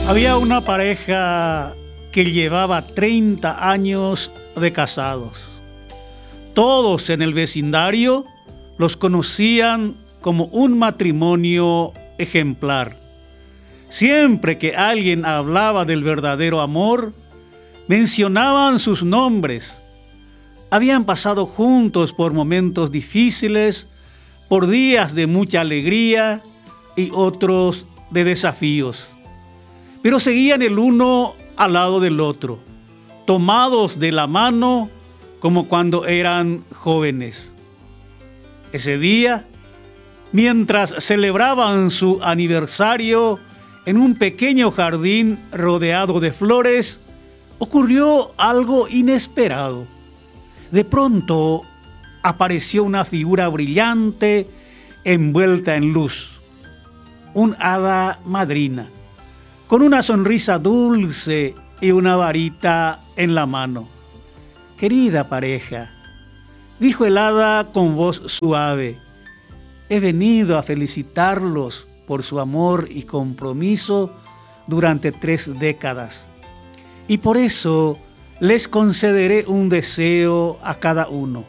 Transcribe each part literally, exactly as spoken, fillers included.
Había una pareja que llevaba treinta años de casados. Todos en el vecindario los conocían como un matrimonio ejemplar. Siempre que alguien hablaba del verdadero amor, mencionaban sus nombres. Habían pasado juntos por momentos difíciles, por días de mucha alegría y otros de desafíos. Pero seguían el uno al lado del otro, tomados de la mano como cuando eran jóvenes. Ese día, mientras celebraban su aniversario en un pequeño jardín rodeado de flores, ocurrió algo inesperado. De pronto apareció una figura brillante envuelta en luz, un hada madrina, con una sonrisa dulce y una varita en la mano. «Querida pareja», dijo el hada con voz suave, «he venido a felicitarlos por su amor y compromiso durante tres décadas. Y por eso les concederé un deseo a cada uno».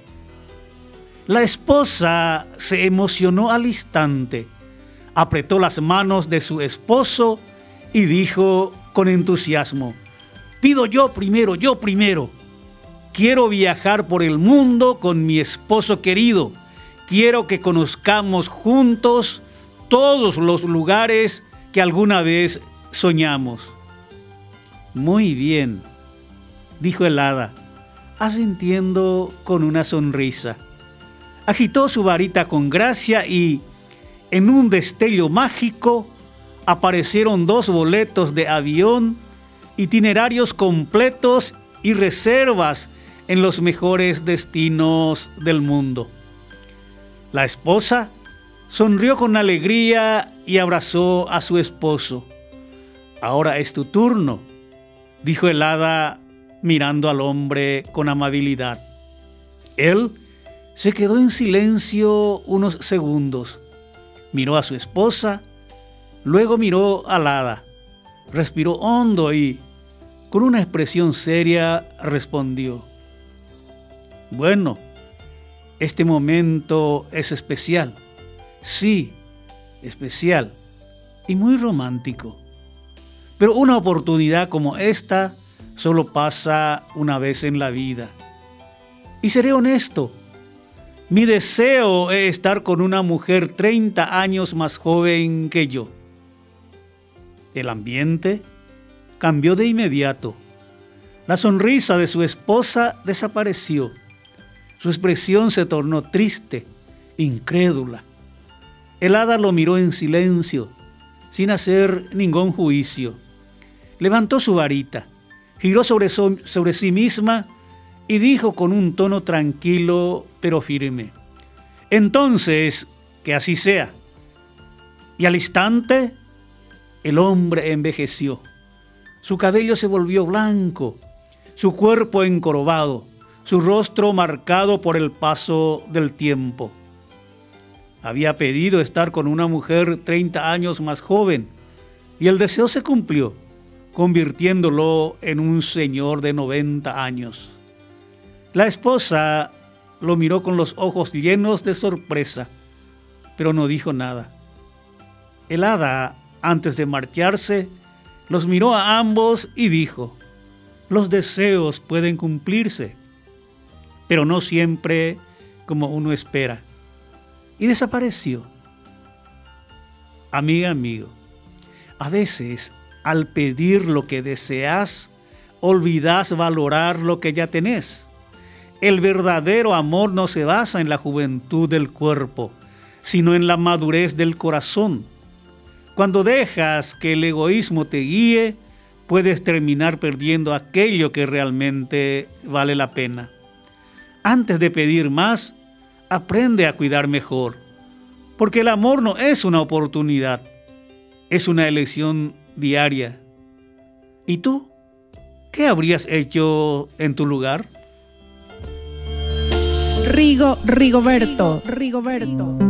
La esposa se emocionó al instante, apretó las manos de su esposo y dijo con entusiasmo: «Pido yo primero, yo primero. Quiero viajar por el mundo con mi esposo querido. Quiero que conozcamos juntos todos los lugares que alguna vez soñamos». «Muy bien», dijo el hada, asintiendo con una sonrisa. Agitó su varita con gracia y, en un destello mágico, aparecieron dos boletos de avión, itinerarios completos y reservas en los mejores destinos del mundo. La esposa sonrió con alegría y abrazó a su esposo. «Ahora es tu turno», dijo el hada mirando al hombre con amabilidad. Él se quedó en silencio unos segundos, miró a su esposa, luego miró al hada, respiró hondo y, con una expresión seria, respondió: «Bueno, este momento es especial, sí, especial y muy romántico. Pero una oportunidad como esta solo pasa una vez en la vida. Y seré honesto, mi deseo es estar con una mujer treinta años más joven que yo». El ambiente cambió de inmediato. La sonrisa de su esposa desapareció. Su expresión se tornó triste, incrédula. El hada lo miró en silencio, sin hacer ningún juicio. Levantó su varita, giró sobre, so- sobre sí misma y dijo con un tono tranquilo pero firme: «Entonces, que así sea». Y al instante, el hombre envejeció. Su cabello se volvió blanco, su cuerpo encorvado, su rostro marcado por el paso del tiempo. Había pedido estar con una mujer treinta años más joven y el deseo se cumplió, convirtiéndolo en un señor de noventa años. La esposa lo miró con los ojos llenos de sorpresa, pero no dijo nada. El hada, antes de marcharse, los miró a ambos y dijo: «Los deseos pueden cumplirse, pero no siempre como uno espera». Y desapareció. Amiga, amigo, a veces al pedir lo que deseas, olvidas valorar lo que ya tenés. El verdadero amor no se basa en la juventud del cuerpo, sino en la madurez del corazón. Cuando dejas que el egoísmo te guíe, puedes terminar perdiendo aquello que realmente vale la pena. Antes de pedir más, aprende a cuidar mejor, porque el amor no es una oportunidad, es una elección diaria. ¿Y tú? ¿Qué habrías hecho en tu lugar? Rigo, Rigoberto, Rigoberto.